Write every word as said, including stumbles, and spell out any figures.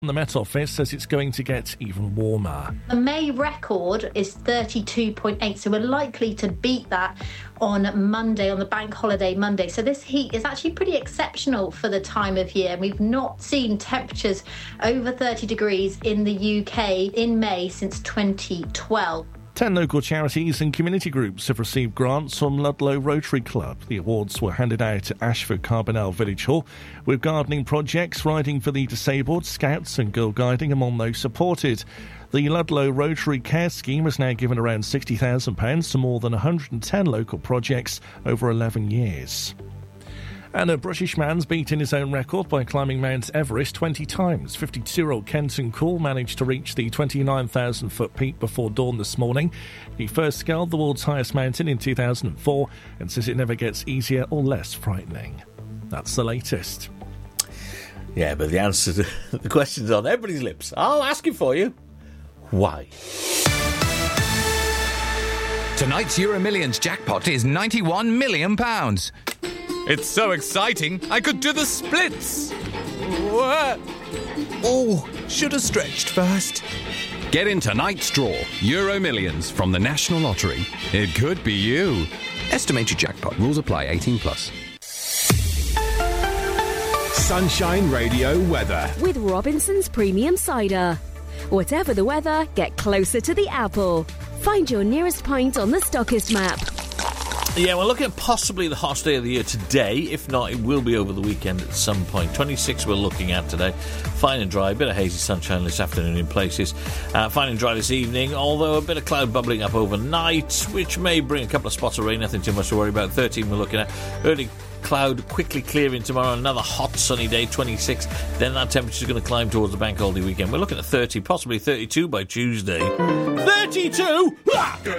The Met Office says it's going to get even warmer. The May record is thirty-two point eight, so we're likely to beat that on Monday, on the bank holiday Monday. So this heat is actually pretty exceptional for the time of year. We've not seen temperatures over thirty degrees in the U K in May since twenty twelve. Ten local charities and community groups have received grants from Ludlow Rotary Club. The awards were handed out at Ashford Carbonell Village Hall, with gardening projects, riding for the disabled, scouts and girl guiding among those supported. The Ludlow Rotary Care Scheme has now given around sixty thousand pounds to more than one hundred ten local projects over eleven years. And a British man's beaten his own record by climbing Mount Everest twenty times. fifty-two-year-old Kenton Cool managed to reach the twenty-nine thousand foot peak before dawn this morning. He first scaled the world's highest mountain in two thousand four and says it never gets easier or less frightening. That's the latest. Yeah, but the answer to the question's on everybody's lips. I'll ask it for you. Why? Tonight's Euro Millions jackpot is ninety-one million pounds. It's so exciting, I could do the splits. What? Oh, should have stretched first. Get in tonight's draw, Euro Millions from the National Lottery. It could be you. Estimated jackpot. Rules apply. eighteen plus. Sunshine Radio weather. With Robinson's Premium Cider. Whatever the weather, get closer to the apple. Find your nearest pint on the Stockist map. Yeah, we're looking at possibly the hottest day of the year today. If not, it will be over the weekend at some point. twenty-six we're looking at today. Fine and dry, a bit of hazy sunshine this afternoon in places. Uh, fine and dry this evening, although a bit of cloud bubbling up overnight, which may bring a couple of spots of rain. Nothing too much to worry about. thirteen we're looking at. Early cloud quickly clearing tomorrow. Another hot sunny day, twenty-six. Then that temperature's going to climb towards the bank holiday weekend. We're looking at thirty, possibly thirty-two by Tuesday. thirty-two?